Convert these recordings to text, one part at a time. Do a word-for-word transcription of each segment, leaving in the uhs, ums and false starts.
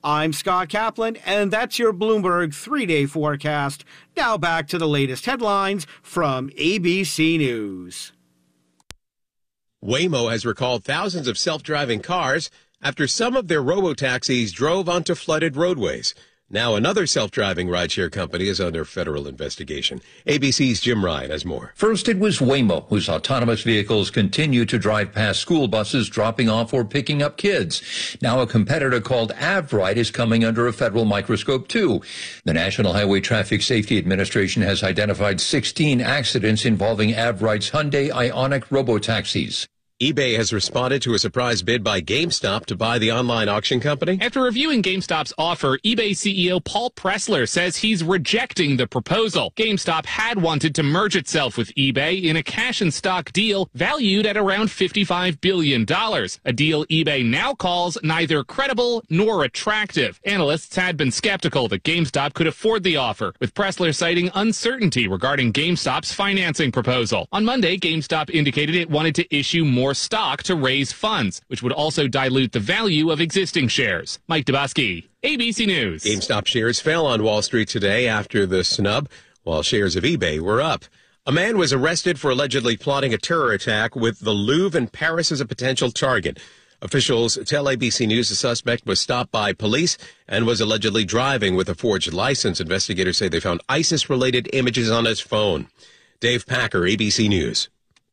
I'm Scott Kaplan, and that's your Bloomberg three-day forecast. Now back to the latest headlines from A B C News. Waymo has recalled thousands of self-driving cars after some of their robotaxis drove onto flooded roadways. Now another self-driving rideshare company is under federal investigation. A B C's Jim Ryan has more. First, it was Waymo, whose autonomous vehicles continue to drive past school buses dropping off or picking up kids. Now a competitor called Avride is coming under a federal microscope, too. The National Highway Traffic Safety Administration has identified sixteen accidents involving Avride's Hyundai Ioniq robotaxis. eBay has responded to a surprise bid by GameStop to buy the online auction company. After reviewing GameStop's offer, eBay C E O Paul Pressler says he's rejecting the proposal. GameStop had wanted to merge itself with eBay in a cash and stock deal valued at around fifty-five billion dollars, a deal eBay now calls neither credible nor attractive. Analysts had been skeptical that GameStop could afford the offer, with Pressler citing uncertainty regarding GameStop's financing proposal. On Monday, GameStop indicated it wanted to issue more stock to raise funds, which would also dilute the value of existing shares. Mike Dubosky, A B C News. GameStop shares fell on Wall Street today after the snub, while shares of eBay were up. A man was arrested for allegedly plotting a terror attack with the Louvre in Paris as a potential target. Officials tell A B C News the suspect was stopped by police and was allegedly driving with a forged license. Investigators say they found ISIS-related images on his phone. Dave Packer, A B C News.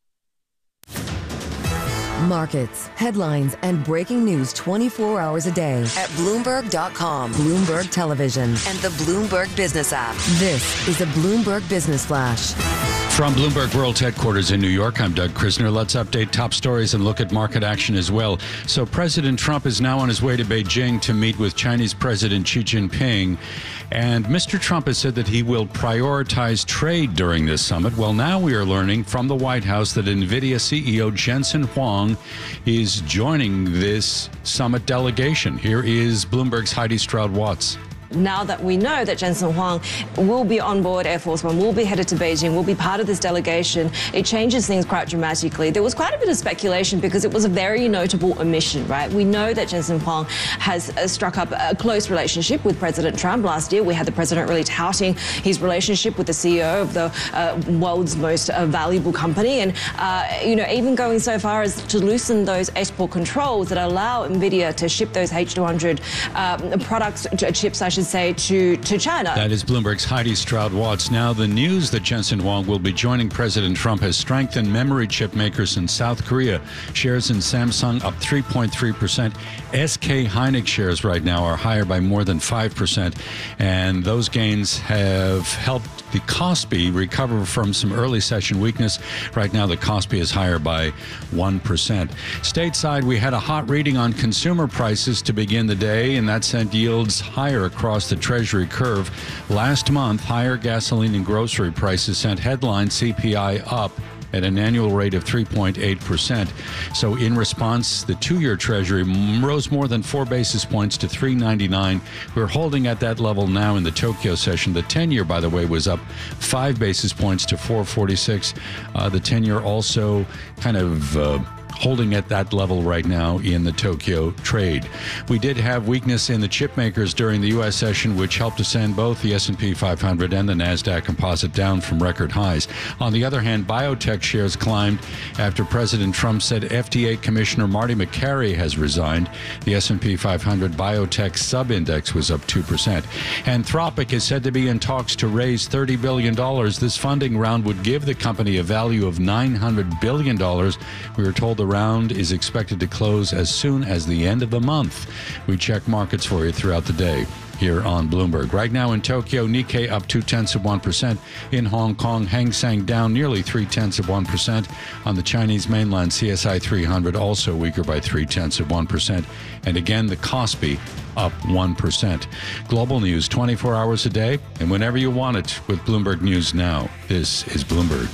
Markets, headlines, and breaking news twenty-four hours a day at Bloomberg dot com, Bloomberg Television, and the Bloomberg Business app. This is a Bloomberg Business Flash. From Bloomberg World Headquarters in New York, I'm Doug Krisner. Let's update top stories and look at market action as well. So President Trump is now on his way to Beijing to meet with Chinese President Xi Jinping. And Mister Trump has said that he will prioritize trade during this summit. Well, now we are learning from the White House that NVIDIA C E O Jensen Huang is joining this summit delegation. Here is Bloomberg's Heidi Stroud-Watts. Now that we know that Jensen Huang will be on board Air Force One, will be headed to Beijing, will be part of this delegation, it changes things quite dramatically. There was quite a bit of speculation because it was a very notable omission, right? We know that Jensen Huang has uh, struck up a close relationship with President Trump. Last year, we had the president really touting his relationship with the C E O of the uh, world's most uh, valuable company. And, uh, you know, even going so far as to loosen those export controls that allow NVIDIA to ship those H two hundred um, products, uh, chips, I should say, to, to China. That is Bloomberg's Heidi Stroud-Watts. Now, the news that Jensen Huang will be joining President Trump has strengthened memory chip makers in South Korea. Shares in Samsung up three point three percent. S K Hynix shares right now are higher by more than five percent. And those gains have helped the Kospi recover from some early session weakness. Right now, the Kospi is higher by one percent. Stateside, we had a hot reading on consumer prices to begin the day, and that sent yields higher across the Treasury curve. Last month, higher gasoline and grocery prices sent headline C P I up at an annual rate of three point eight percent. So in response, the two-year Treasury rose more than four basis points to three ninety-nine. We're holding at that level now in the Tokyo session. The ten-year, by the way, was up five basis points to four forty-six. Uh, the ten-year also kind of uh, holding at that level right now in the Tokyo trade. We did have weakness in the chip makers during the U S session, which helped to send both the S and P five hundred and the NASDAQ composite down from record highs. On the other hand, biotech shares climbed after President Trump said F D A Commissioner Marty McCary has resigned. The S and P five hundred biotech sub-index was up two percent. Anthropic is said to be in talks to raise thirty billion dollars. This funding round would give the company a value of nine hundred billion dollars. We were told the round is expected to close as soon as the end of the month. We check markets for you throughout the day here on Bloomberg. Right now in Tokyo, Nikkei up two-tenths of one percent. In Hong Kong, Hang Seng down nearly three-tenths of one percent. On the Chinese mainland, C S I three hundred also weaker by three-tenths of one percent. And again, the Kospi up one percent. Global news twenty-four hours a day and whenever you want it with Bloomberg News Now. This is Bloomberg.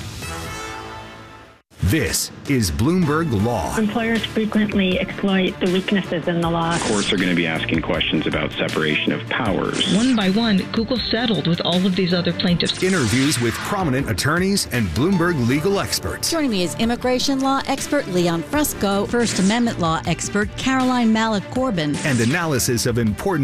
This is Bloomberg Law. Employers frequently exploit the weaknesses in the law. Courts are going to be asking questions about separation of powers. One by one, Google settled with all of these other plaintiffs. Interviews with prominent attorneys and Bloomberg legal experts. Joining me is immigration law expert Leon Fresco, First Amendment law expert Caroline Malik Corbin, and analysis of important